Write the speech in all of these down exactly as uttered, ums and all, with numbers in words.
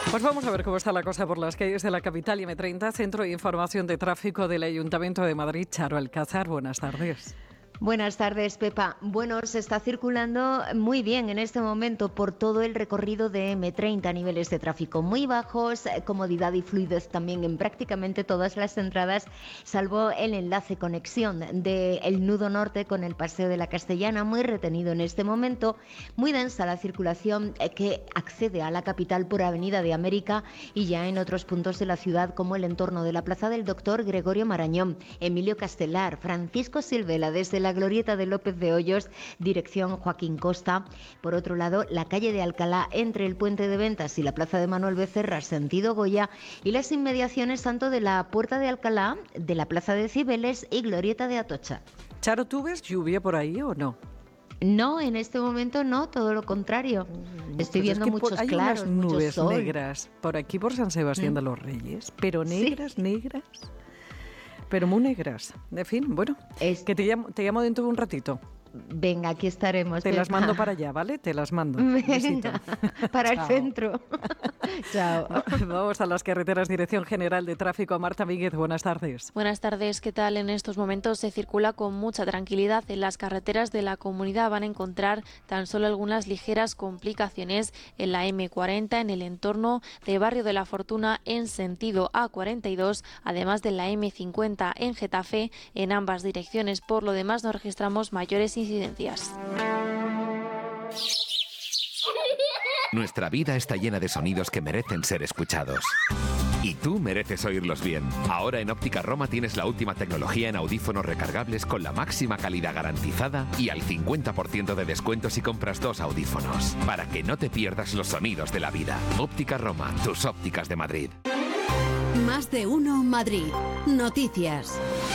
Pues vamos a ver cómo está la cosa por las calles de la capital. eme treinta, Centro de Información de Tráfico del Ayuntamiento de Madrid. Charo Alcázar, buenas tardes. Buenas tardes, Pepa. Bueno, se está circulando muy bien en este momento por todo el recorrido de eme treinta, niveles de tráfico muy bajos, comodidad y fluidez también en prácticamente todas las entradas, salvo el enlace conexión del nudo norte con el Paseo de la Castellana, muy retenido en este momento, muy densa la circulación que accede a la capital por Avenida de América y ya en otros puntos de la ciudad como el entorno de la Plaza del Doctor Gregorio Marañón, Emilio Castelar, Francisco Silvela desde la Glorieta de López de Hoyos, dirección Joaquín Costa. Por otro lado, la calle de Alcalá entre el Puente de Ventas y la Plaza de Manuel Becerra, sentido Goya, y las inmediaciones tanto de la Puerta de Alcalá, de la Plaza de Cibeles y Glorieta de Atocha. Charo, ¿tú ves lluvia por ahí o no? No, en este momento no, todo lo contrario. Estoy viendo es que muchos por, hay claros, unas nubes mucho sol. negras por aquí por San Sebastián ¿Mm? de los Reyes, pero negras, Sí. negras, pero muy negras. En fin, bueno, Es... que te llamo, te llamo dentro de un ratito. Venga, aquí estaremos. Te Pepa. las mando para allá, ¿vale? Te las mando. Besito. Venga, para el Chao. centro. Chao. Vamos a las carreteras. Dirección General de Tráfico. Marta Víguez, buenas tardes. Buenas tardes, ¿qué tal? En estos momentos se circula con mucha tranquilidad. En las carreteras de la comunidad van a encontrar tan solo algunas ligeras complicaciones en la eme cuarenta, en el entorno de Barrio de la Fortuna en sentido a cuarenta y dos, además de la eme cincuenta en Getafe en ambas direcciones. Por lo demás no registramos mayores incidencias. Nuestra vida está llena de sonidos que merecen ser escuchados. Y tú mereces oírlos bien. Ahora en Óptica Roma tienes la última tecnología en audífonos recargables con la máxima calidad garantizada y al cincuenta por ciento de descuento si compras dos audífonos. Para que no te pierdas los sonidos de la vida. Óptica Roma, tus ópticas de Madrid. Más de uno Madrid. Noticias.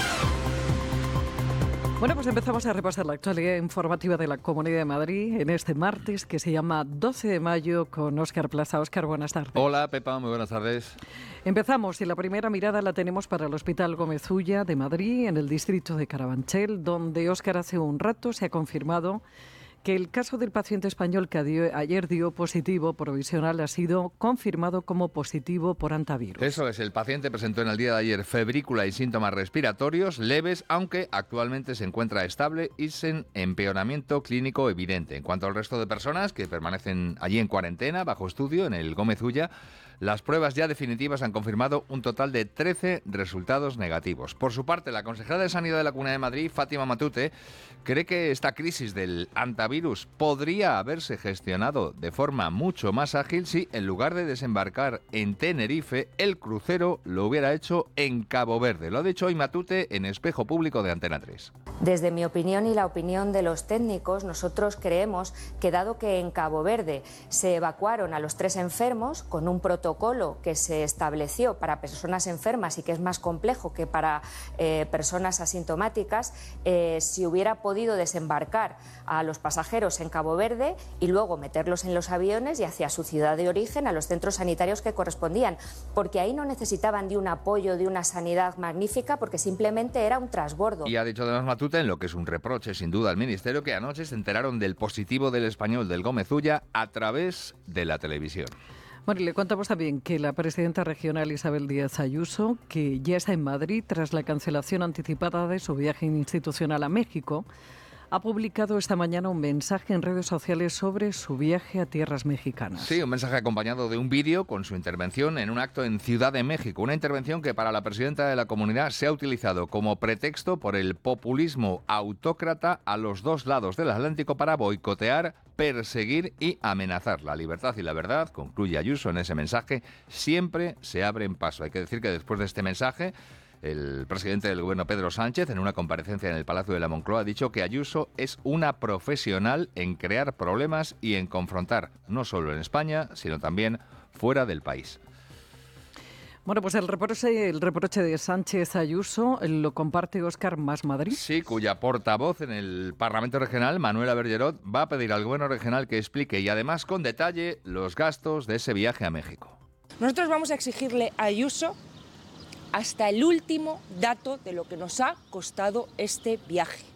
Bueno, pues empezamos a repasar la actualidad informativa de la Comunidad de Madrid en este martes que se llama doce de mayo con Óscar Plaza. Óscar, buenas tardes. Hola, Pepa, muy buenas tardes. Empezamos y la primera mirada la tenemos para el Hospital Gómez Ulla de Madrid, en el distrito de Carabanchel, donde, Óscar, hace un rato se ha confirmado que el caso del paciente español que dio, ayer dio positivo provisional ha sido confirmado como positivo por hantavirus. Eso es, el paciente presentó en el día de ayer febrícula y síntomas respiratorios leves, aunque actualmente se encuentra estable y sin empeoramiento clínico evidente. En cuanto al resto de personas que permanecen allí en cuarentena, bajo estudio, en el Gómez Ulla, las pruebas ya definitivas han confirmado un total de trece resultados negativos. Por su parte, la consejera de Sanidad de la Comunidad de Madrid, Fátima Matute, cree que esta crisis del hantavirus podría haberse gestionado de forma mucho más ágil si, en lugar de desembarcar en Tenerife, el crucero lo hubiera hecho en Cabo Verde. Lo ha dicho hoy Matute en Espejo Público de Antena tres. Desde mi opinión y la opinión de los técnicos, nosotros creemos que dado que en Cabo Verde se evacuaron a los tres enfermos con un protocolo que se estableció para personas enfermas y que es más complejo que para eh, personas asintomáticas, eh, si hubiera podido desembarcar a los pasajeros en Cabo Verde y luego meterlos en los aviones y hacia su ciudad de origen, a los centros sanitarios que correspondían, porque ahí no necesitaban de un apoyo, de una sanidad magnífica, porque simplemente era un transbordo. Y ha dicho además Matute, en lo que es un reproche sin duda al Ministerio, que anoche se enteraron del positivo del español del Gómez Ulla a través de la televisión. Bueno, y le contamos también que la presidenta regional Isabel Díaz Ayuso, que ya está en Madrid tras la cancelación anticipada de su viaje institucional a México, ha publicado esta mañana un mensaje en redes sociales sobre su viaje a tierras mexicanas. Sí, un mensaje acompañado de un vídeo con su intervención en un acto en Ciudad de México. Una intervención que para la presidenta de la comunidad se ha utilizado como pretexto por el populismo autócrata a los dos lados del Atlántico para boicotear, perseguir y amenazar. La libertad y la verdad, concluye Ayuso en ese mensaje, siempre se abren paso. Hay que decir que después de este mensaje, el presidente del Gobierno, Pedro Sánchez, en una comparecencia en el Palacio de la Moncloa, ha dicho que Ayuso es una profesional en crear problemas y en confrontar, no solo en España, sino también fuera del país. Bueno, pues el reproche, el reproche de Sánchez Ayuso lo comparte Óscar Más Madrid. Sí, cuya portavoz en el Parlamento Regional, Manuela Bergerot, va a pedir al Gobierno Regional que explique y además con detalle los gastos de ese viaje a México. Nosotros vamos a exigirle a Ayuso hasta el último dato de lo que nos ha costado este viaje,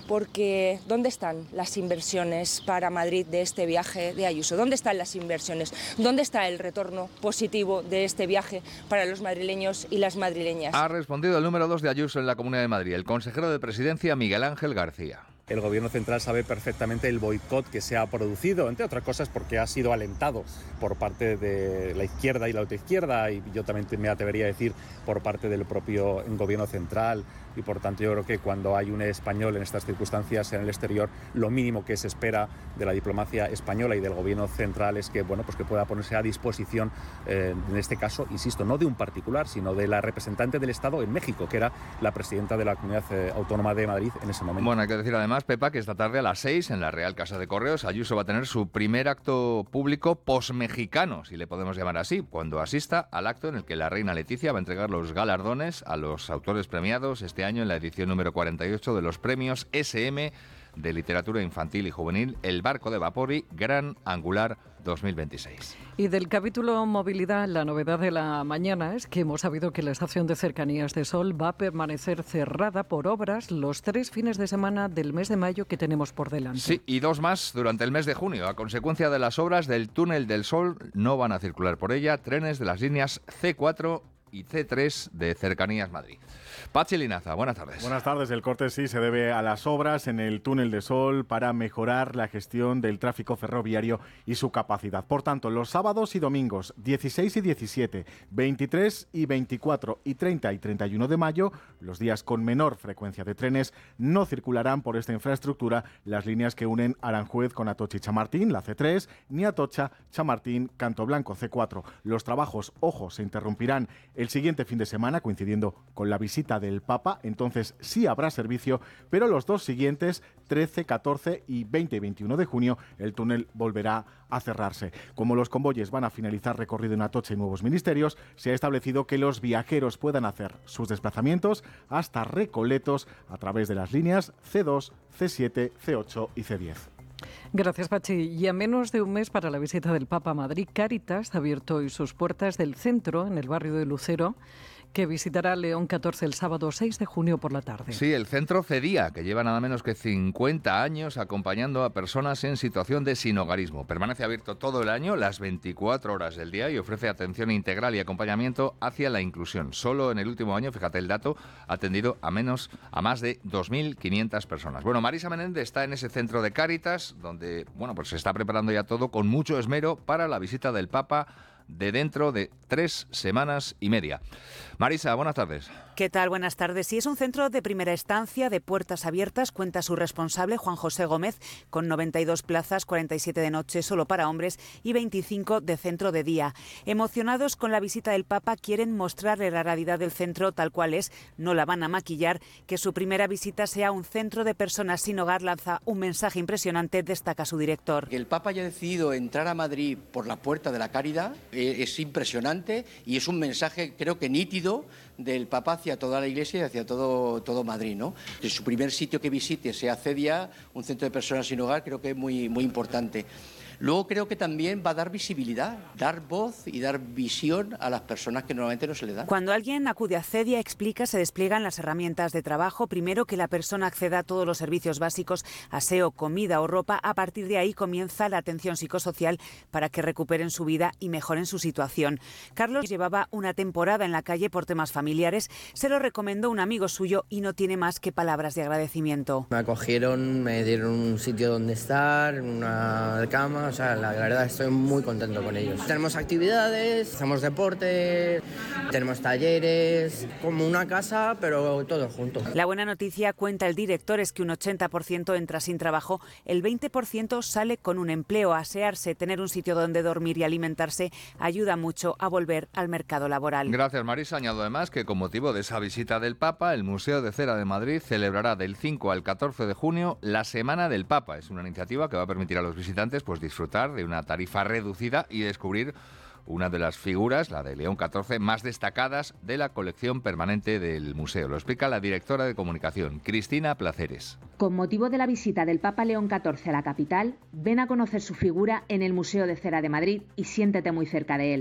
porque ¿dónde están las inversiones para Madrid de este viaje de Ayuso? ¿Dónde están las inversiones? ¿Dónde está el retorno positivo de este viaje para los madrileños y las madrileñas? Ha respondido el número dos de Ayuso en la Comunidad de Madrid, el consejero de Presidencia Miguel Ángel García. El Gobierno central sabe perfectamente el boicot que se ha producido, entre otras cosas porque ha sido alentado por parte de la izquierda y la autoizquierda, y yo también me atrevería a decir por parte del propio Gobierno central, y por tanto yo creo que cuando hay un español en estas circunstancias en el exterior, lo mínimo que se espera de la diplomacia española y del Gobierno central es que, bueno, pues que pueda ponerse a disposición, eh, en este caso, insisto, no de un particular, sino de la representante del Estado en México, que era la presidenta de la Comunidad eh, Autónoma de Madrid en ese momento. Bueno, hay que decir además, Pepa, que esta tarde a las seis en la Real Casa de Correos, Ayuso va a tener su primer acto público posmexicano, si le podemos llamar así, cuando asista al acto en el que la reina Leticia va a entregar los galardones a los autores premiados este año en la edición número cuarenta y ocho de los premios ese eme de literatura infantil y juvenil, El barco de Vapori, Gran Angular dos mil veintiséis. Y del capítulo movilidad, la novedad de la mañana es que hemos sabido que la estación de cercanías de Sol va a permanecer cerrada por obras los tres fines de semana del mes de mayo que tenemos por delante. Sí, y dos más durante el mes de junio. A consecuencia de las obras del túnel del Sol, no van a circular por ella trenes de las líneas ce cuatro y ce tres de Cercanías Madrid. Pachi Linaza, buenas tardes. Buenas tardes. El corte sí se debe a las obras en el túnel de Sol para mejorar la gestión del tráfico ferroviario y su capacidad. Por tanto, los sábados y domingos dieciséis y diecisiete, veintitrés y veinticuatro y treinta y treinta y uno de mayo, los días con menor frecuencia de trenes, no circularán por esta infraestructura las líneas que unen Aranjuez con Atocha y Chamartín, la ce tres, ni Atocha, Chamartín, Cantoblanco, ce cuatro. Los trabajos, ojo, se interrumpirán el siguiente fin de semana, coincidiendo con la visita del Papa, entonces sí habrá servicio, pero los dos siguientes, trece, catorce y veinte y veintiuno de junio, el túnel volverá a cerrarse. Como los convoyes van a finalizar recorrido en Atocha y Nuevos Ministerios, se ha establecido que los viajeros puedan hacer sus desplazamientos hasta Recoletos a través de las líneas ce dos, ce siete, ce ocho y ce diez. Gracias, Pachi. Y a menos de un mes para la visita del Papa a Madrid, Cáritas ha abierto hoy sus puertas del centro, en el barrio de Lucero, que visitará León catorce el sábado seis de junio por la tarde. Sí, el centro Cedía, que lleva nada menos que cincuenta años acompañando a personas en situación de sinhogarismo. Permanece abierto todo el año, las veinticuatro horas del día, y ofrece atención integral y acompañamiento hacia la inclusión. Solo en el último año, fíjate el dato, ha atendido a menos a más de dos mil quinientas personas. Bueno, Marisa Menéndez está en ese centro de Cáritas, donde bueno, pues se está preparando ya todo con mucho esmero para la visita del Papa de dentro de tres semanas y media. Marisa, buenas tardes. ¿Qué tal? Buenas tardes. Sí, es un centro de primera estancia de puertas abiertas, cuenta su responsable, Juan José Gómez, con noventa y dos plazas, cuarenta y siete de noche solo para hombres y veinticinco de centro de día. Emocionados con la visita del Papa, quieren mostrarle la realidad del centro tal cual es, no la van a maquillar. Que su primera visita sea un centro de personas sin hogar lanza un mensaje impresionante, destaca su director. Que el Papa haya decidido entrar a Madrid por la puerta de la caridad eh, es impresionante y es un mensaje, creo que nítido, del Papa hacia toda la Iglesia y hacia todo, todo Madrid, ¿no? Que su primer sitio que visite sea Cedia, un centro de personas sin hogar, creo que es muy, muy importante. Luego creo que también va a dar visibilidad, dar voz y dar visión a las personas que normalmente no se le da. Cuando alguien acude a Cedia, explica, se despliegan las herramientas de trabajo. Primero, que la persona acceda a todos los servicios básicos, aseo, comida o ropa. A partir de ahí comienza la atención psicosocial para que recuperen su vida y mejoren su situación. Carlos llevaba una temporada en la calle por temas familiares. Se lo recomendó un amigo suyo y no tiene más que palabras de agradecimiento. Me acogieron, me dieron un sitio donde estar, una cama. O sea, la verdad estoy muy contento con ellos. Tenemos actividades, hacemos deporte, tenemos talleres, como una casa, pero todo junto. La buena noticia, cuenta el director, es que un ochenta por ciento entra sin trabajo, el veinte por ciento sale con un empleo. Asearse, tener un sitio donde dormir y alimentarse ayuda mucho a volver al mercado laboral. Gracias, Marisa. Añado además que con motivo de esa visita del Papa, el Museo de Cera de Madrid celebrará del cinco al catorce de junio la Semana del Papa. Es una iniciativa que va a permitir a los visitantes pues disfrutar de una tarifa reducida y descubrir una de las figuras, la de León catorce, más destacadas de la colección permanente del museo. Lo explica la directora de comunicación, Cristina Placeres. Con motivo de la visita del Papa León catorce a la capital, ven a conocer su figura en el Museo de Cera de Madrid y siéntete muy cerca de él.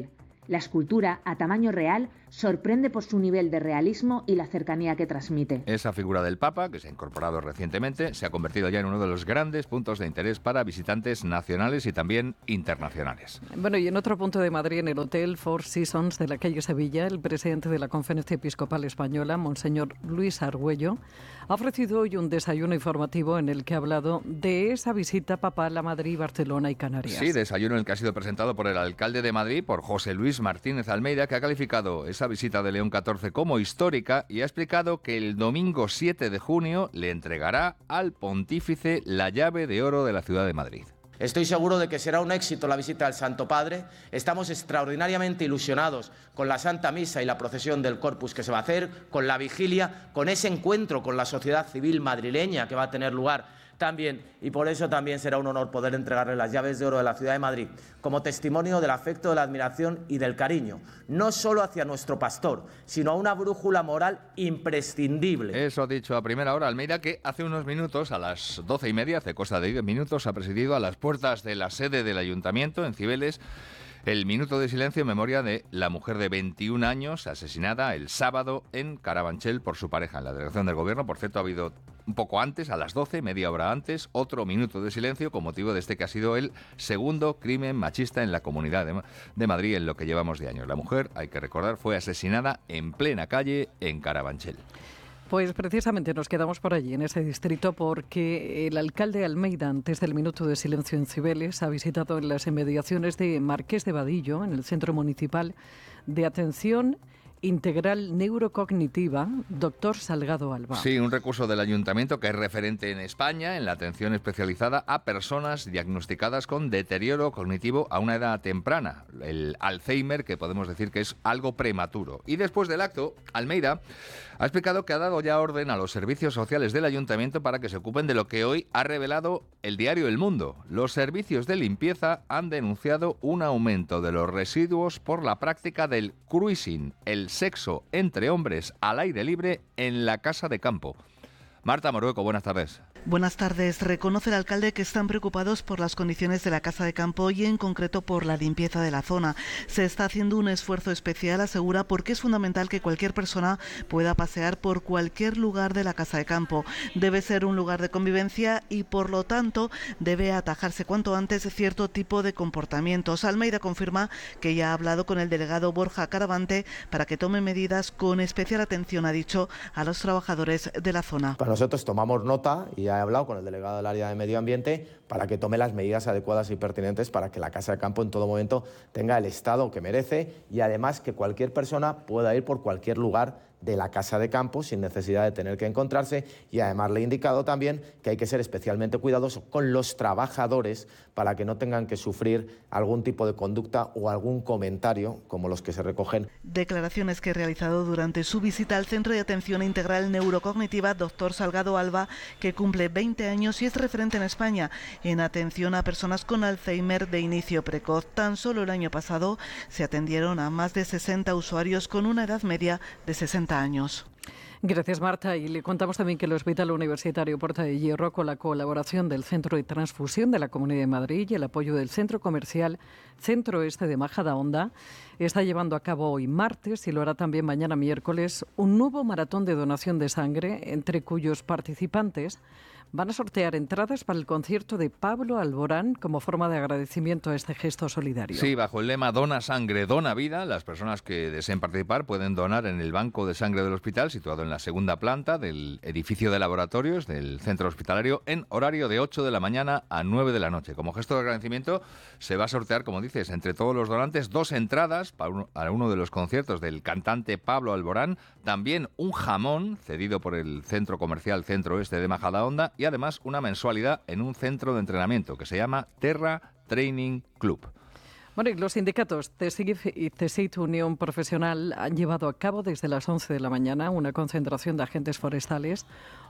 La escultura, a tamaño real, sorprende por su nivel de realismo y la cercanía que transmite. Esa figura del Papa, que se ha incorporado recientemente, se ha convertido ya en uno de los grandes puntos de interés para visitantes nacionales y también internacionales. Bueno, y en otro punto de Madrid, en el Hotel Four Seasons de la calle Sevilla, el presidente de la Conferencia Episcopal Española, Monseñor Luis Argüello, ha ofrecido hoy un desayuno informativo en el que ha hablado de esa visita papal a Madrid, Barcelona y Canarias. Sí, desayuno en el que ha sido presentado por el alcalde de Madrid, por José Luis Martínez Almeida, que ha calificado esa visita de León catorce como histórica y ha explicado que el domingo siete de junio le entregará al pontífice la llave de oro de la ciudad de Madrid. Estoy seguro de que será un éxito la visita del Santo Padre. Estamos extraordinariamente ilusionados con la Santa Misa y la procesión del Corpus que se va a hacer, con la vigilia, con ese encuentro con la sociedad civil madrileña que va a tener lugar también, y por eso también será un honor poder entregarle las llaves de oro de la ciudad de Madrid, como testimonio del afecto, de la admiración y del cariño, no solo hacia nuestro pastor, sino a una brújula moral imprescindible. Eso ha dicho a primera hora Almeida, que hace unos minutos, a las doce y media, hace cosa de diez minutos, ha presidido a las puertas de la sede del Ayuntamiento, en Cibeles, el minuto de silencio en memoria de la mujer de veintiún años asesinada el sábado en Carabanchel por su pareja. En la delegación del Gobierno, por cierto, ha habido un poco antes, a las doce, media hora antes, otro minuto de silencio con motivo de este que ha sido el segundo crimen machista en la Comunidad de, de Madrid en lo que llevamos de años. La mujer, hay que recordar, fue asesinada en plena calle en Carabanchel. Pues precisamente nos quedamos por allí, en ese distrito, porque el alcalde Almeida, antes del minuto de silencio en Cibeles, ha visitado en las inmediaciones de Marqués de Vadillo, en el Centro Municipal de Atención Integral Neurocognitiva, doctor Salgado Alba. Sí, un recurso del Ayuntamiento que es referente en España en la atención especializada a personas diagnosticadas con deterioro cognitivo a una edad temprana, el Alzheimer, que podemos decir que es algo prematuro. Y después del acto, Almeida ha explicado que ha dado ya orden a los servicios sociales del Ayuntamiento para que se ocupen de lo que hoy ha revelado el diario El Mundo. Los servicios de limpieza han denunciado un aumento de los residuos por la práctica del cruising, el sexo entre hombres al aire libre en la casa de campo. Marta Morueco, buenas tardes. Buenas tardes. Reconoce el alcalde que están preocupados por las condiciones de la casa de campo y en concreto por la limpieza de la zona. Se está haciendo un esfuerzo especial, asegura, porque es fundamental que cualquier persona pueda pasear por cualquier lugar de la casa de campo. Debe ser un lugar de convivencia y por lo tanto debe atajarse cuanto antes cierto tipo de comportamientos. Almeida confirma que ya ha hablado con el delegado Borja Caravante para que tome medidas con especial atención, ha dicho, a los trabajadores de la zona. Para nosotros tomamos nota y he hablado con el delegado del área de medio ambiente para que tome las medidas adecuadas y pertinentes para que la casa de campo en todo momento tenga el estado que merece y además que cualquier persona pueda ir por cualquier lugar de la casa de campo sin necesidad de tener que encontrarse, y además le he indicado también que hay que ser especialmente cuidadoso con los trabajadores para que no tengan que sufrir algún tipo de conducta o algún comentario como los que se recogen. Declaraciones que ha realizado durante su visita al Centro de Atención Integral Neurocognitiva doctor Salgado Alba, que cumple veinte años y es referente en España en atención a personas con Alzheimer de inicio precoz. Tan solo el año pasado se atendieron a más de sesenta usuarios con una edad media de sesenta años. Gracias, Marta. Y le contamos también que el Hospital Universitario Puerta de Hierro, con la colaboración del Centro de Transfusión de la Comunidad de Madrid y el apoyo del Centro Comercial Centro Este de Majadahonda, está llevando a cabo hoy martes y lo hará también mañana miércoles un nuevo maratón de donación de sangre, entre cuyos participantes van a sortear entradas para el concierto de Pablo Alborán como forma de agradecimiento a este gesto solidario. Sí, bajo el lema Dona Sangre, Dona Vida, las personas que deseen participar pueden donar en el banco de sangre del hospital, situado en la segunda planta del edificio de laboratorios del centro hospitalario, en horario de ocho de la mañana a nueve de la noche. Como gesto de agradecimiento se va a sortear, como dices, entre todos los donantes, dos entradas para uno, para uno de los conciertos del cantante Pablo Alborán, también un jamón cedido por el centro comercial Centro Este de Majadahonda y además una mensualidad en un centro de entrenamiento que se llama Terra Training Club. Bueno, y los sindicatos CESIF y CESIT Unión Profesional han llevado a cabo desde las once de la mañana una concentración de agentes forestales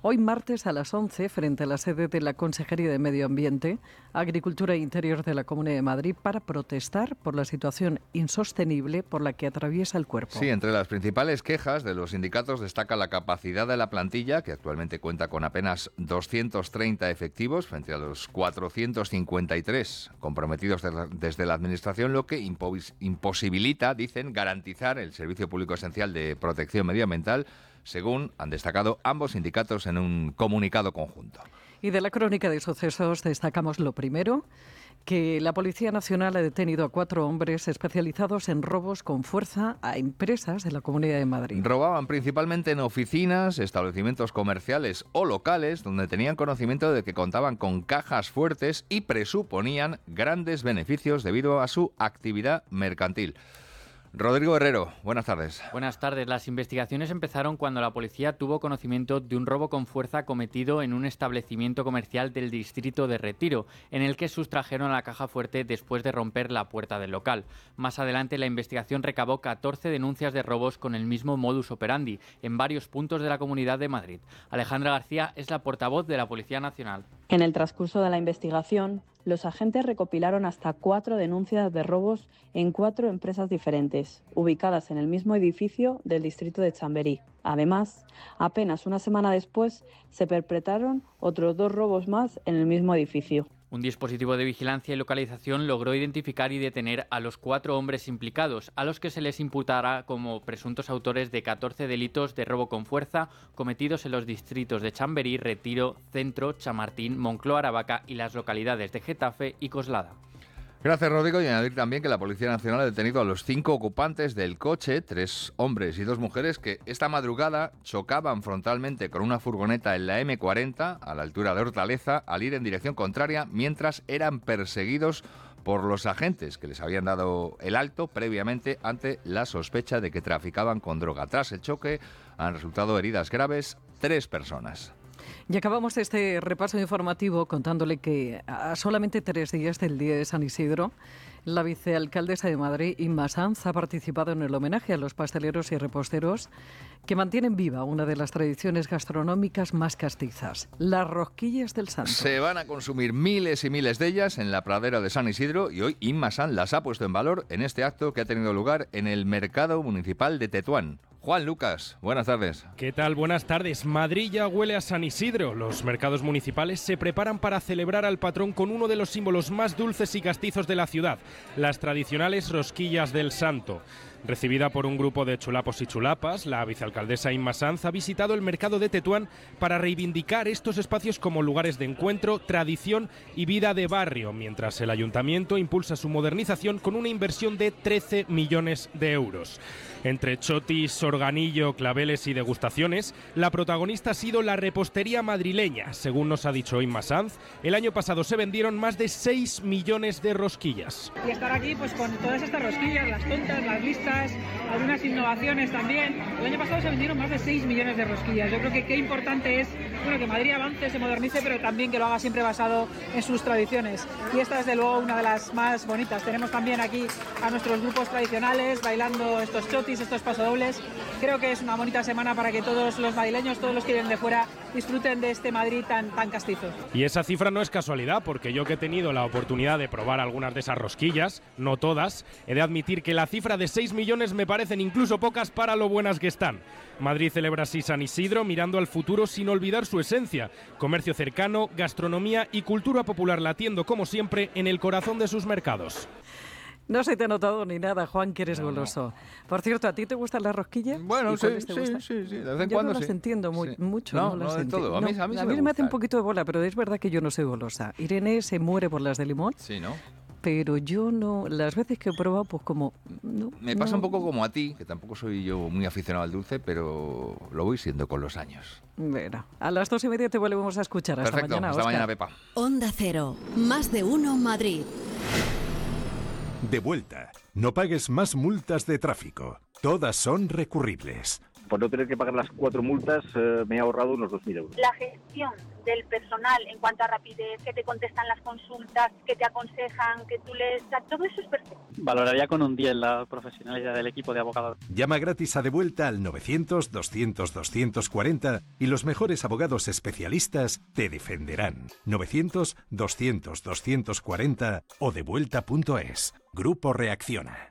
Hoy martes a las once, frente a la sede de la Consejería de Medio Ambiente, Agricultura e Interior de la Comunidad de Madrid, para protestar por la situación insostenible por la que atraviesa el cuerpo. Sí, entre las principales quejas de los sindicatos destaca la capacidad de la plantilla, que actualmente cuenta con apenas doscientos treinta efectivos frente a los cuatrocientos cincuenta y tres comprometidos de la, desde la Administración, lo que impos, imposibilita, dicen, garantizar el servicio público esencial de protección medioambiental, según han destacado ambos sindicatos en un comunicado conjunto. Y de la crónica de sucesos destacamos lo primero, que la Policía Nacional ha detenido a cuatro hombres especializados en robos con fuerza a empresas de la Comunidad de Madrid. Robaban principalmente en oficinas, establecimientos comerciales o locales donde tenían conocimiento de que contaban con cajas fuertes y presuponían grandes beneficios debido a su actividad mercantil. Rodrigo Herrero, buenas tardes. Buenas tardes. Las investigaciones empezaron cuando la policía tuvo conocimiento de un robo con fuerza cometido en un establecimiento comercial del distrito de Retiro, en el que sustrajeron a la caja fuerte después de romper la puerta del local. Más adelante, la investigación recabó catorce denuncias de robos con el mismo modus operandi en varios puntos de la Comunidad de Madrid. Alejandra García es la portavoz de la Policía Nacional. En el transcurso de la investigación, los agentes recopilaron hasta cuatro denuncias de robos en cuatro empresas diferentes, ubicadas en el mismo edificio del distrito de Chamberí. Además, apenas una semana después, se perpetraron otros dos robos más en el mismo edificio. Un dispositivo de vigilancia y localización logró identificar y detener a los cuatro hombres implicados, a los que se les imputará como presuntos autores de catorce delitos de robo con fuerza cometidos en los distritos de Chamberí, Retiro, Centro, Chamartín, Moncloa, Aravaca y las localidades de Getafe y Coslada. Gracias, Rodrigo. Y añadir también que la Policía Nacional ha detenido a los cinco ocupantes del coche, tres hombres y dos mujeres, que esta madrugada chocaban frontalmente con una furgoneta en la eme cuarenta, a la altura de Hortaleza, al ir en dirección contraria, mientras eran perseguidos por los agentes que les habían dado el alto previamente ante la sospecha de que traficaban con droga. Tras el choque han resultado heridas graves tres personas. Y acabamos este repaso informativo contándole que a solamente tres días del Día de San Isidro, la vicealcaldesa de Madrid, Inma Sanz, ha participado en el homenaje a los pasteleros y reposteros que mantienen viva una de las tradiciones gastronómicas más castizas, las rosquillas del Santo. Se van a consumir miles y miles de ellas en la pradera de San Isidro y hoy Inma Sanz las ha puesto en valor en este acto que ha tenido lugar en el Mercado Municipal de Tetuán. Juan Lucas, buenas tardes. ¿Qué tal? Buenas tardes. Madrid ya huele a San Isidro. Los mercados municipales se preparan para celebrar al patrón con uno de los símbolos más dulces y castizos de la ciudad, las tradicionales rosquillas del Santo. Recibida por un grupo de chulapos y chulapas, la vicealcaldesa Inma Sanz ha visitado el mercado de Tetuán para reivindicar estos espacios como lugares de encuentro, tradición y vida de barrio, mientras el ayuntamiento impulsa su modernización con una inversión de trece millones de euros. Entre chotis, organillo, claveles y degustaciones, la protagonista ha sido la repostería madrileña. Según nos ha dicho Inma Sanz, el año pasado se vendieron más de seis millones de rosquillas. Y estar aquí pues con todas estas rosquillas, las tontas, las listas, algunas innovaciones también. El año pasado se vendieron más de seis millones de rosquillas. Yo creo que qué importante es, bueno, que Madrid avance, se modernice, pero también que lo haga siempre basado en sus tradiciones. Y esta es, desde luego, una de las más bonitas. Tenemos también aquí a nuestros grupos tradicionales bailando estos chotis, estos pasodobles. Creo que es una bonita semana para que todos los madrileños, todos los que vienen de fuera, disfruten de este Madrid tan, tan castizo. Y esa cifra no es casualidad, porque yo que he tenido la oportunidad de probar algunas de esas rosquillas, no todas, he de admitir que la cifra de seis millones me parecen incluso pocas para lo buenas que están. Madrid celebra así San Isidro mirando al futuro sin olvidar su esencia, comercio cercano, gastronomía y cultura popular latiendo como siempre en el corazón de sus mercados. No se te ha notado ni nada, Juan, que eres no, goloso. No. Por cierto, ¿a ti te gustan las rosquillas? Bueno, sí, sí, sí, sí, de vez en yo cuando no las sí. entiendo muy, sí. mucho. No, no, no las de todo. A mí, a mí, no, sí a mí me, me hace un poquito de bola, pero es verdad que yo no soy golosa. Irene se muere por las de limón. Sí, ¿no? Pero yo no, las veces que he probado, pues como... No, me pasa no. un poco como a ti, que tampoco soy yo muy aficionado al dulce, pero lo voy siendo con los años. Bueno, a las dos y media te volvemos a escuchar. Hasta Perfecto, mañana, hasta Oscar. mañana, Pepa. Onda Cero, más de uno Madrid. De vuelta. No pagues más multas de tráfico. Todas son recurribles. Por no tener que pagar las cuatro multas eh, me he ahorrado unos dos mil euros. La gestión del personal en cuanto a rapidez, que te contestan las consultas, que te aconsejan, que tú les... Todo eso es perfecto. Valoraría con un diez la profesionalidad del equipo de abogados. Llama gratis a Devuelta al novecientos, doscientos, doscientos cuarenta y los mejores abogados especialistas te defenderán. novecientos, doscientos, doscientos cuarenta o devuelta punto es. Grupo Reacciona.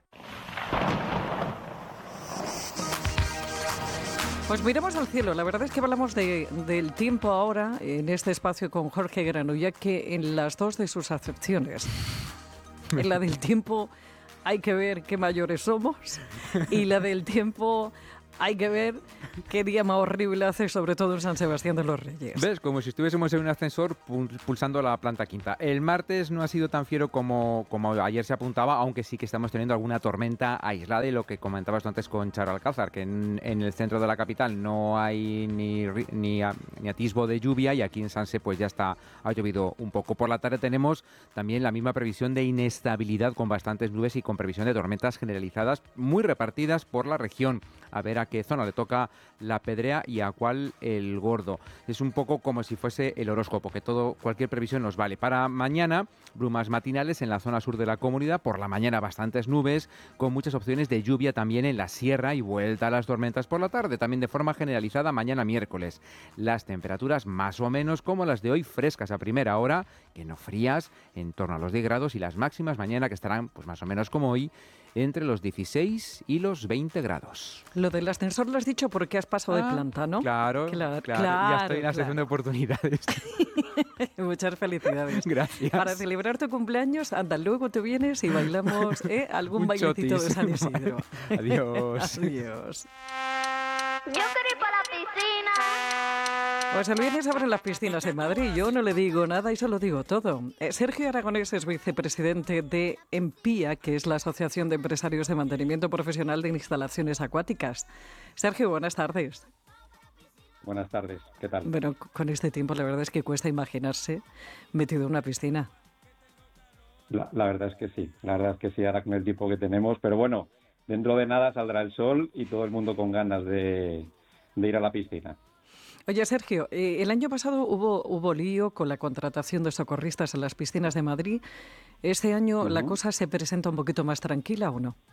Pues miremos al cielo. La verdad es que hablamos de, del tiempo ahora en este espacio con Jorge Grano, ya que en las dos de sus acepciones, en la del tiempo hay que ver qué mayores somos y la del tiempo hay que ver qué día más horrible hace, sobre todo en San Sebastián de los Reyes. ¿Ves? Como si estuviésemos en un ascensor pulsando la planta quinta. El martes no ha sido tan fiero como, como ayer se apuntaba, aunque sí que estamos teniendo alguna tormenta aislada, y lo que comentabas tú antes con Charo Alcázar, que en, en el centro de la capital no hay ni, ni, ni atisbo de lluvia, y aquí en Sanse pues ya está, ha llovido un poco. Por la tarde tenemos también la misma previsión de inestabilidad, con bastantes nubes y con previsión de tormentas generalizadas muy repartidas por la región. A ver a qué zona le toca la Pedrea y a cuál el Gordo. Es un poco como si fuese el horóscopo, que todo, cualquier previsión nos vale. Para mañana, brumas matinales en la zona sur de la comunidad, por la mañana bastantes nubes, con muchas opciones de lluvia también en la sierra y vuelta a las tormentas por la tarde, también de forma generalizada mañana miércoles. Las temperaturas más o menos como las de hoy, frescas a primera hora, que no frías, en torno a los diez grados, y las máximas mañana que estarán pues más o menos como hoy, entre los dieciséis y los veinte grados. Lo del ascensor lo has dicho porque has pasado ah, de planta, ¿no? Claro, claro, claro, ya estoy en la sección claro. de oportunidades. Muchas felicidades. Gracias. Para celebrar tu cumpleaños, anda, luego te vienes y bailamos ¿eh? algún bailecito de San Isidro. Adiós. Adiós. Yo quiero ir para la piscina. Pues el viernes abren las piscinas en Madrid. Yo no le digo nada y se lo digo todo. Eh, Sergio Aragonés es vicepresidente de EMPIA, que es la Asociación de Empresarios de Mantenimiento Profesional de Instalaciones Acuáticas. Sergio, buenas tardes. Buenas tardes, ¿qué tal? Bueno, con este tiempo la verdad es que cuesta imaginarse metido en una piscina. La, la verdad es que sí, la verdad es que sí, ahora con el tiempo que tenemos, pero bueno, dentro de nada saldrá el sol y todo el mundo con ganas de, de ir a la piscina. Oye, Sergio, eh, el año pasado hubo, hubo lío con la contratación de socorristas en las piscinas de Madrid. ¿Este año uh-huh. la cosa se presenta un poquito más tranquila o no?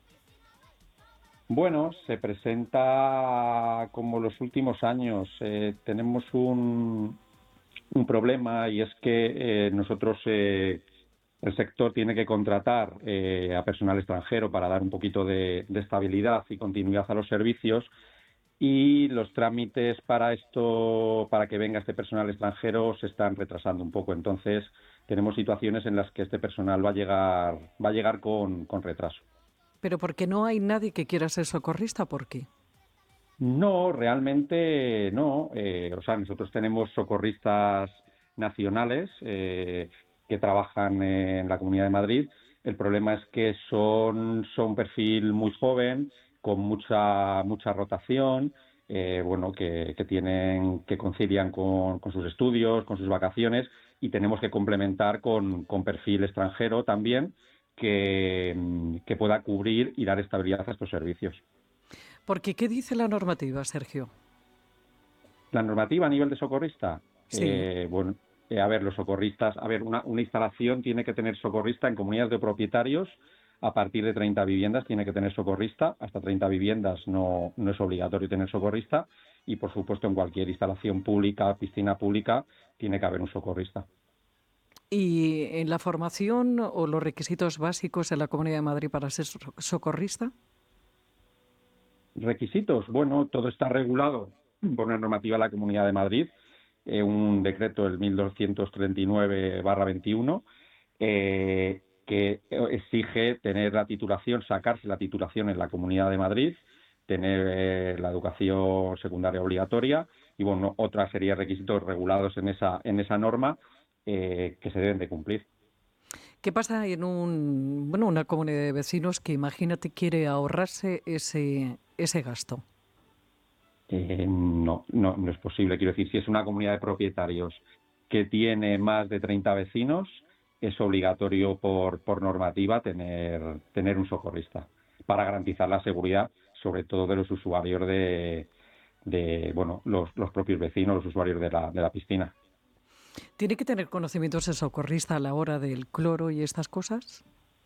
Bueno, se presenta como los últimos años. Eh, tenemos un, un problema, y es que eh, nosotros, eh, el sector tiene que contratar eh, a personal extranjero para dar un poquito de, de estabilidad y continuidad a los servicios. Y los trámites para esto, para que venga este personal extranjero, se están retrasando un poco. Entonces, tenemos situaciones en las que este personal va a llegar, va a llegar con, con retraso. ¿Pero porque no hay nadie que quiera ser socorrista? ¿Por qué? No, realmente no. Eh, o sea, nosotros tenemos socorristas nacionales eh, que trabajan en la Comunidad de Madrid. El problema es que son, son un perfil muy joven, con mucha mucha rotación, eh, bueno, que, que tienen que concilian con, con sus estudios, con sus vacaciones, y tenemos que complementar con, con perfil extranjero también que, que pueda cubrir y dar estabilidad a estos servicios. Porque, ¿qué dice la normativa, Sergio? La normativa a nivel de socorrista, sí. eh, bueno, eh, a ver, los socorristas, a ver, una, una instalación tiene que tener socorrista en comunidades de propietarios. A partir de treinta viviendas tiene que tener socorrista, hasta treinta viviendas no, no es obligatorio tener socorrista, y por supuesto en cualquier instalación pública, piscina pública, tiene que haber un socorrista. ¿Y en la formación o los requisitos básicos en la Comunidad de Madrid para ser socorrista? Requisitos, bueno, todo está regulado por una normativa de la Comunidad de Madrid, eh, un decreto del mil doscientos treinta y nueve barra veintiuno, eh, que exige tener la titulación, sacarse la titulación en la Comunidad de Madrid, tener eh, la educación secundaria obligatoria y bueno, otra serie de requisitos regulados en esa en esa norma eh, que se deben de cumplir. ¿Qué pasa en un bueno una comunidad de vecinos que, imagínate, quiere ahorrarse ese ese gasto? Eh, no, no, no es posible. Quiero decir, si es una comunidad de propietarios que tiene más de treinta vecinos, es obligatorio por, por normativa tener, tener un socorrista para garantizar la seguridad, sobre todo de los usuarios de, de bueno, los, los propios vecinos, los usuarios de la, de la piscina. ¿Tiene que tener conocimientos el socorrista a la hora del cloro y estas cosas?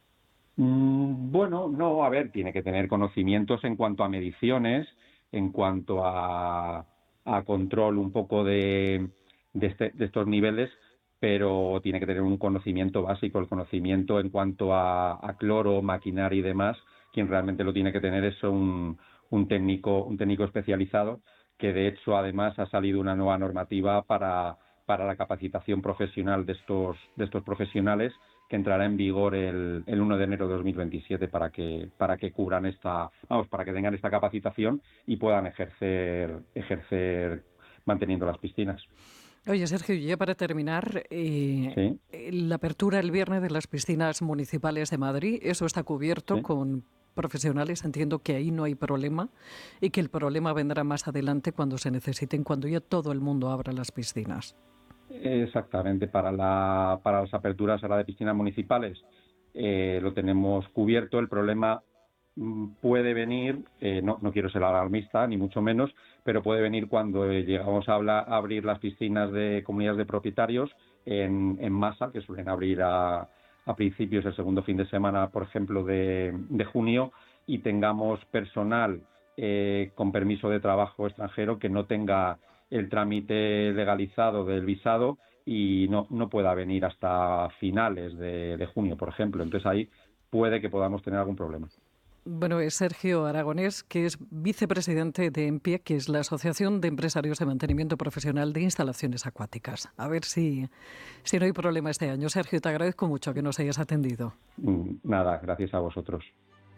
Mm, bueno, no, a ver, tiene que tener conocimientos en cuanto a mediciones, en cuanto a, a control un poco de, de, este, de estos niveles, pero tiene que tener un conocimiento básico, el conocimiento en cuanto a, a cloro, maquinaria y demás. Quien realmente lo tiene que tener es un, un técnico, un técnico especializado, que de hecho además ha salido una nueva normativa para, para la capacitación profesional de estos, de estos profesionales, que entrará en vigor el, el uno de enero de dos mil veintisiete para que, para que cubran esta, vamos, para que tengan esta capacitación y puedan ejercer, ejercer manteniendo las piscinas. Oye, Sergio, ya para terminar, eh, ¿sí? La apertura el viernes de las piscinas municipales de Madrid, eso está cubierto, ¿sí?, con profesionales. Entiendo que ahí no hay problema y que el problema vendrá más adelante cuando se necesiten, cuando ya todo el mundo abra las piscinas. Exactamente, para, la, para las aperturas ahora de piscinas municipales eh, lo tenemos cubierto. El problema puede venir, eh, no, no quiero ser alarmista ni mucho menos, pero puede venir cuando eh, llegamos a, hablar, a abrir las piscinas de comunidades de propietarios en, en masa, que suelen abrir a, a principios del segundo fin de semana, por ejemplo, de, de junio, y tengamos personal eh, con permiso de trabajo extranjero que no tenga el trámite legalizado del visado y no, no pueda venir hasta finales de, de junio, por ejemplo. Entonces ahí puede que podamos tener algún problema. Bueno, es Sergio Aragonés, que es vicepresidente de EMPIE, que es la Asociación de Empresarios de Mantenimiento Profesional de Instalaciones Acuáticas. A ver si, si no hay problema este año. Sergio, te agradezco mucho que nos hayas atendido. Nada, gracias a vosotros.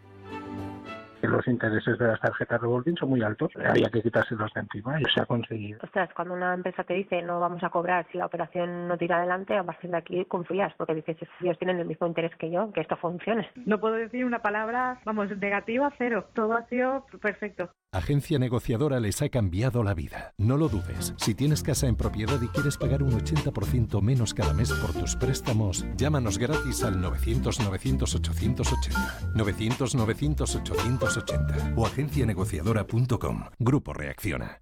Los intereses de las tarjetas revolving son muy altos, había que quitárselos de encima y se ha conseguido. Ostras, cuando una empresa te dice no vamos a cobrar si la operación no tira adelante, a partir de aquí confías, porque dices, ellos tienen el mismo interés que yo, que esto funcione. No puedo decir una palabra, vamos, negativa, cero. Todo ha sido perfecto. Agencia Negociadora les ha cambiado la vida. No lo dudes. Si tienes casa en propiedad y quieres pagar un ochenta por ciento menos cada mes por tus préstamos, llámanos gratis al novecientos novecientos ochocientos ochenta. novecientos novecientos ochocientos ochenta o agencia negociadora punto com. Grupo Reacciona.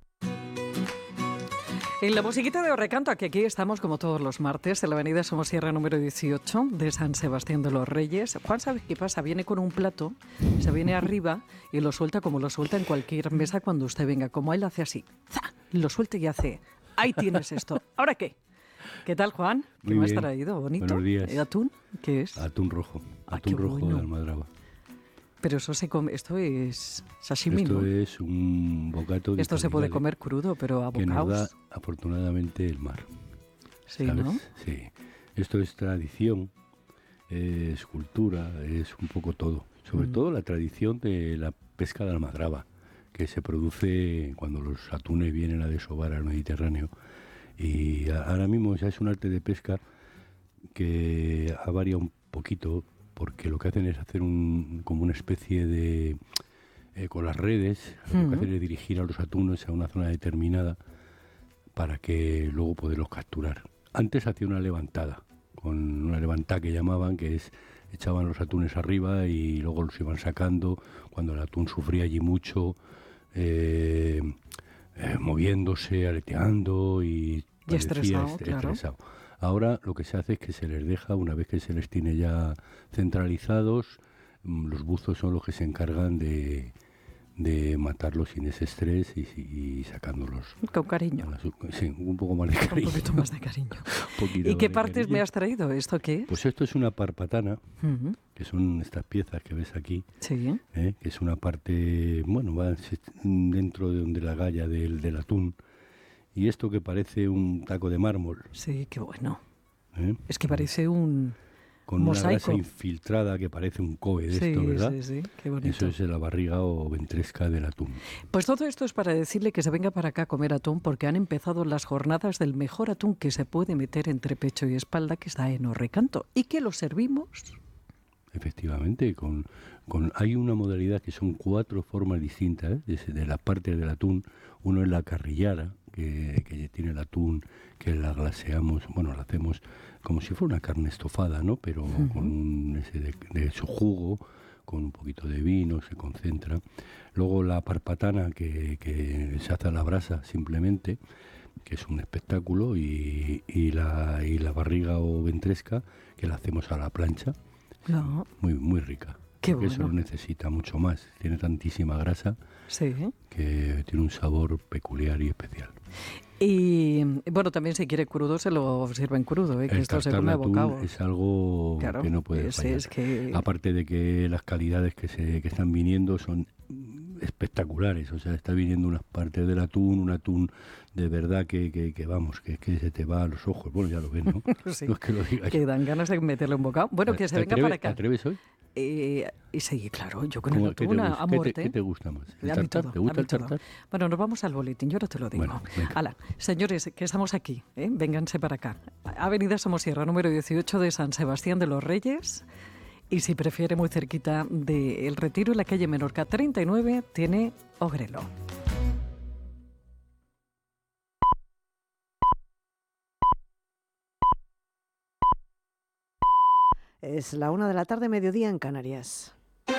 En la musiquita de Orrecanto, que aquí estamos como todos los martes, en la avenida Somosierra número dieciocho de San Sebastián de los Reyes. Juan, ¿sabes qué pasa? Viene con un plato, se viene arriba y lo suelta como lo suelta en cualquier mesa cuando usted venga. Como él hace así, ¡za!, lo suelta y hace, ahí tienes esto. ¿Ahora qué? ¿Qué tal, Juan? ¿Qué Muy me has bien. traído? Bonito. Buenos días. ¿Atún? ¿Qué es? Atún rojo. Ah, Atún qué rojo bueno. de Almadraba. Pero eso se come, esto es sashimi, Esto ¿no? es un bocato. Esto se puede comer crudo, pero que nos da, abocaos. afortunadamente, el mar. Sí, ¿sabes? ¿no? Sí. Esto es tradición, es cultura, es un poco todo. Sobre Mm. todo la tradición de la pesca de Almadraba, que se produce cuando los atunes vienen a desovar al Mediterráneo. Y a- ahora mismo ya es un arte de pesca que ha variado un poquito, porque lo que hacen es hacer un, como una especie de... eh, con las redes, lo Ujú. que hacen es dirigir a los atunes a una zona determinada para que luego poderlos capturar. Antes hacía una levantada, con una levantada que llamaban, que es echaban los atunes arriba y luego los iban sacando cuando el atún sufría allí mucho, eh, eh, moviéndose, aleteando y, Y parecía estresado, est- claro. estresado. Ahora lo que se hace es que se les deja, una vez que se les tiene ya centralizados, mm, los buzos son los que se encargan de, de matarlos sin ese estrés y, y sacándolos. Con cariño. a la su- Sí, un poco más de Un cariño. poquito más de cariño. Un poquito ¿Y más qué de partes cariño. me has traído? ¿Esto qué es? Pues esto es una parpatana, Ujú. que son estas piezas que ves aquí, Sí. ¿eh? que es una parte, bueno, va se- dentro de donde la galla del, del atún, y esto que parece un taco de mármol. Sí, qué bueno. ¿eh? Es que parece un Con una mosaico. grasa infiltrada que parece un kobe de Sí, esto, ¿verdad? sí, sí, qué bonito. Eso es la barriga o ventresca del atún. Pues todo esto es para decirle que se venga para acá a comer atún, porque han empezado las jornadas del mejor atún que se puede meter entre pecho y espalda, que está en Orrecanto, y que lo servimos. Efectivamente, con, con hay una modalidad que son cuatro formas distintas ¿eh? de, de la parte del atún. Uno es la carrillada, que, que tiene el atún, que la glaseamos, bueno, la hacemos como si fuera una carne estofada, ¿no? Pero Ujú. con un, ese de, de su jugo, con un poquito de vino, se concentra. Luego la parpatana, que, que se hace a la brasa simplemente, que es un espectáculo, y, y, la, y la barriga o ventresca, que la hacemos a la plancha, no. muy, muy rica. Qué Porque bueno. eso necesita mucho más, tiene tantísima grasa sí. que tiene un sabor peculiar y especial. Y bueno, también si quiere crudo se lo sirven crudo, ¿eh? Que el esto se tartar come de a atún bocado. es algo claro, que no puede es, fallar. es que... Aparte de que las calidades que se que están viniendo son espectaculares, o sea, está viniendo unas partes del atún, un atún de verdad que, que, que vamos, que, que se te va a los ojos. Bueno, ya lo ves, ¿no? sí, no es que lo diga que yo. dan ganas de meterle un bocado. Bueno, que se venga atreve, para acá. ¿Te atreves hoy? Eh, y sí, claro, yo con el ¿Cómo, ¿qué atún te a, gusta? a ¿Qué muerte. te, ¿Qué te gusta más? ¿El A mí tartar? todo, ¿Te gusta a mí el tartar? todo. Bueno, nos vamos al boletín, yo ahora te lo digo. Bueno, venga. Hala, señores, que estamos aquí, ¿eh? Vénganse para acá. Avenida Somosierra, número dieciocho de San Sebastián de los Reyes. Y si prefiere, muy cerquita de El Retiro, en la calle Menorca treinta y nueve, tiene Ogrelo. Es la una de la tarde, mediodía en Canarias.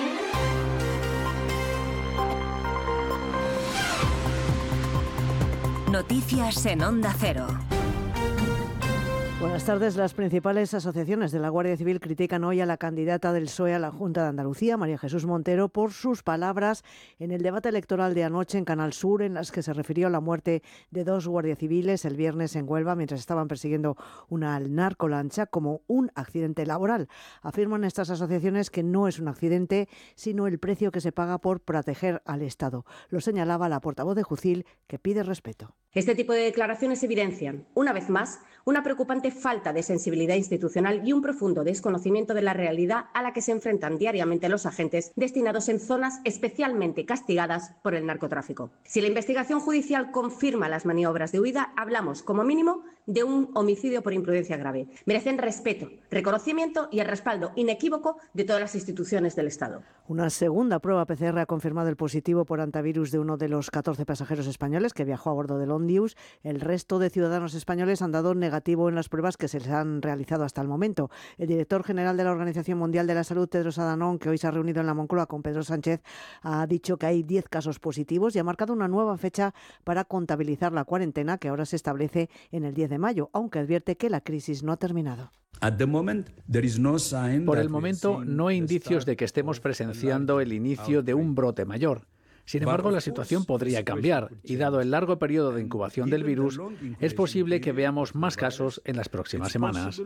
Noticias en Onda Cero. Buenas tardes. Las principales asociaciones de la Guardia Civil critican hoy a la candidata del P S O E a la Junta de Andalucía, María Jesús Montero, por sus palabras en el debate electoral de anoche en Canal Sur, en las que se refirió a la muerte de dos guardias civiles el viernes en Huelva mientras estaban persiguiendo una narcolancha como un accidente laboral. Afirman estas asociaciones que no es un accidente, sino el precio que se paga por proteger al Estado. Lo señalaba la portavoz de Jucil, que pide respeto. Este tipo de declaraciones evidencian, una vez más, una preocupante falta de sensibilidad institucional y un profundo desconocimiento de la realidad a la que se enfrentan diariamente los agentes destinados en zonas especialmente castigadas por el narcotráfico. Si la investigación judicial confirma las maniobras de huida, hablamos, como mínimo, de un homicidio por imprudencia grave. Merecen respeto, reconocimiento y el respaldo inequívoco de todas las instituciones del Estado. Una segunda prueba P C R ha confirmado el positivo por antivirus de uno de los catorce pasajeros españoles que viajó a bordo del Ondius. El resto de ciudadanos españoles han dado negativo en las pruebas que se les han realizado hasta el momento. El director general de la Organización Mundial de la Salud, Tedros Adhanom, que hoy se ha reunido en la Moncloa con Pedro Sánchez, ha dicho que hay diez casos positivos y ha marcado una nueva fecha para contabilizar la cuarentena, que ahora se establece en el diez de mayo, aunque advierte que la crisis no ha terminado. Por el momento, no hay indicios de que estemos presenciando el inicio de un brote mayor. Sin embargo, la situación podría cambiar y, dado el largo periodo de incubación del virus, es posible que veamos más casos en las próximas semanas.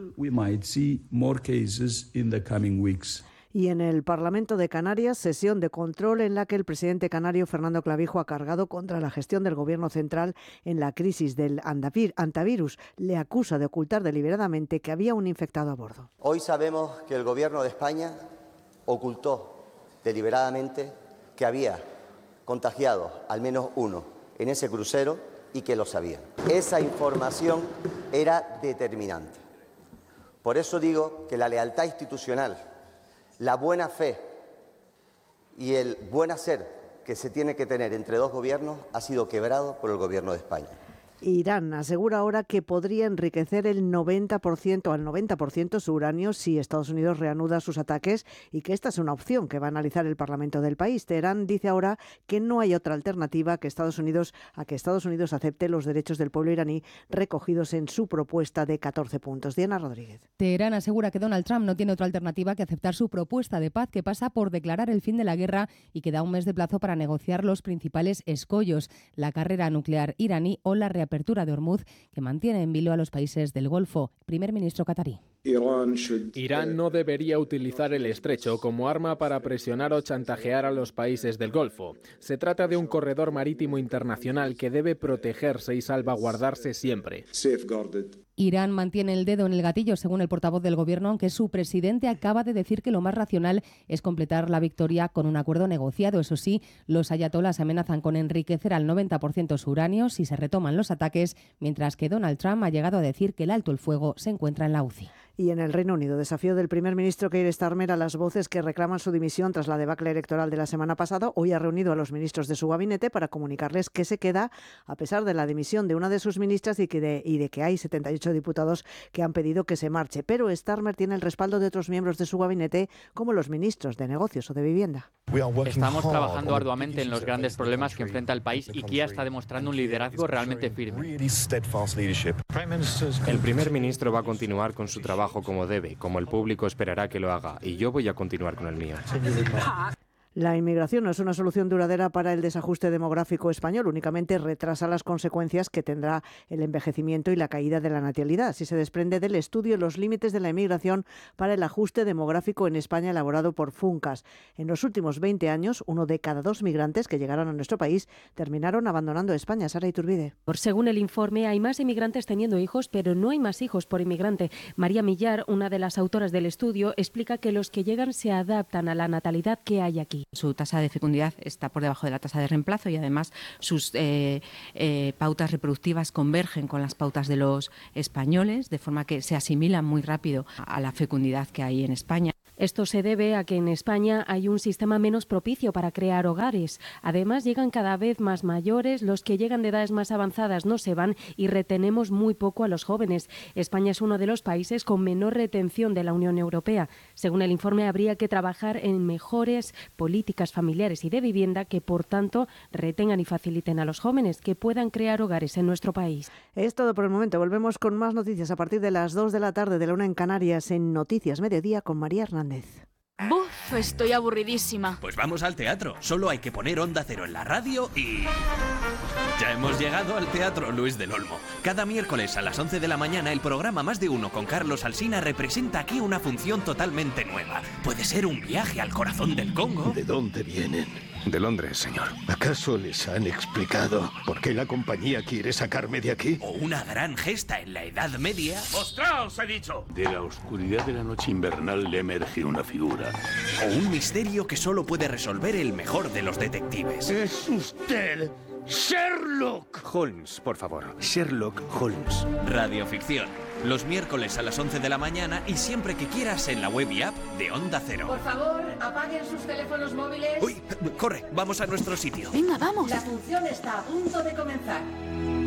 Y en el Parlamento de Canarias, sesión de control en la que el presidente canario Fernando Clavijo ha cargado contra la gestión del Gobierno central en la crisis del antivirus. Le acusa de ocultar deliberadamente que había un infectado a bordo. Hoy sabemos que el Gobierno de España ocultó deliberadamente que había contagiado al menos uno en ese crucero y que lo sabían. Esa información era determinante. Por eso digo que la lealtad institucional, la buena fe y el buen hacer que se tiene que tener entre dos gobiernos ha sido quebrado por el Gobierno de España. Irán asegura ahora que podría enriquecer el noventa por ciento al noventa por ciento su uranio si Estados Unidos reanuda sus ataques y que esta es una opción que va a analizar el Parlamento del país. Teherán dice ahora que no hay otra alternativa que Estados Unidos a que Estados Unidos acepte los derechos del pueblo iraní recogidos en su propuesta de catorce puntos. Diana Rodríguez. Teherán asegura que Donald Trump no tiene otra alternativa que aceptar su propuesta de paz, que pasa por declarar el fin de la guerra y que da un mes de plazo para negociar los principales escollos, la carrera nuclear iraní o la reapertura apertura de Hormuz, que mantiene en vilo a los países del Golfo. Primer ministro catarí. Irán no debería utilizar el estrecho como arma para presionar o chantajear a los países del Golfo. Se trata de un corredor marítimo internacional que debe protegerse y salvaguardarse siempre. Irán mantiene el dedo en el gatillo, según el portavoz del gobierno, aunque su presidente acaba de decir que lo más racional es completar la victoria con un acuerdo negociado. Eso sí, los ayatolás amenazan con enriquecer al noventa por ciento su uranio si se retoman los ataques, mientras que Donald Trump ha llegado a decir que el alto el fuego se encuentra en la U C I. Y en el Reino Unido, desafío del primer ministro Keir Starmer a las voces que reclaman su dimisión tras la debacle electoral de la semana pasada. Hoy ha reunido a los ministros de su gabinete para comunicarles que se queda a pesar de la dimisión de una de sus ministras y, que de, y de que hay setenta y ocho diputados que han pedido que se marche. Pero Starmer tiene el respaldo de otros miembros de su gabinete, como los ministros de Negocios o de Vivienda. Estamos trabajando arduamente en los grandes problemas que enfrenta el país y Keir está demostrando un liderazgo realmente firme. El primer ministro va a continuar con su trabajo como debe, como el público esperará que lo haga, y yo voy a continuar con el mío. La inmigración no es una solución duradera para el desajuste demográfico español, únicamente retrasa las consecuencias que tendrá el envejecimiento y la caída de la natalidad. Así se desprende del estudio Los límites de la inmigración para el ajuste demográfico en España, elaborado por Funcas. En los últimos veinte años, uno de cada dos migrantes que llegaron a nuestro país terminaron abandonando España. Sara Iturbide. Según el informe, hay más inmigrantes teniendo hijos, pero no hay más hijos por inmigrante. María Millar, una de las autoras del estudio, explica que los que llegan se adaptan a la natalidad que hay aquí. Su tasa de fecundidad está por debajo de la tasa de reemplazo y además sus eh, eh, pautas reproductivas convergen con las pautas de los españoles, de forma que se asimilan muy rápido a la fecundidad que hay en España. Esto se debe a que en España hay un sistema menos propicio para crear hogares. Además, llegan cada vez más mayores, los que llegan de edades más avanzadas no se van y retenemos muy poco a los jóvenes. España es uno de los países con menor retención de la Unión Europea. Según el informe, habría que trabajar en mejores políticas familiares y de vivienda que, por tanto, retengan y faciliten a los jóvenes que puedan crear hogares en nuestro país. Es todo por el momento. Volvemos con más noticias a partir de las dos de la tarde, de la una en Canarias, en Noticias Mediodía con María Hernández. Buf, estoy aburridísima. Pues vamos al teatro. Solo hay que poner Onda Cero en la radio y... ya hemos llegado al Teatro Luis del Olmo. Cada miércoles a las once de la mañana, el programa Más de Uno con Carlos Alsina representa aquí una función totalmente nueva. Puede ser un viaje al corazón del Congo. ¿De dónde vienen? De Londres, señor. ¿Acaso les han explicado por qué la compañía quiere sacarme de aquí? O una gran gesta en la Edad Media. ¡Mostraos, he dicho! De la oscuridad de la noche invernal le emerge una figura. O un misterio que solo puede resolver el mejor de los detectives. ¡Es usted Sherlock Holmes, por favor. Sherlock Holmes. Radioficción. Los miércoles a las once de la mañana y siempre que quieras en la web y app de Onda Cero. Por favor, apaguen sus teléfonos móviles. Uy, corre, vamos a nuestro sitio. Venga, vamos. La función está a punto de comenzar.